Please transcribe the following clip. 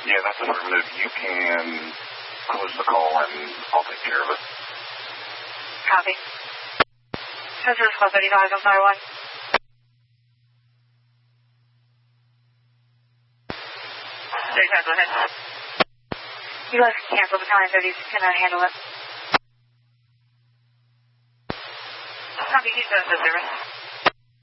Yeah, that's affirmative. You can close the call and I'll take care of it. Copy. Sensors Club 85, I'm sorry, 1. Go ahead. You guys can cancel. Battalion 30 cannot handle it. Copy, he's done the service.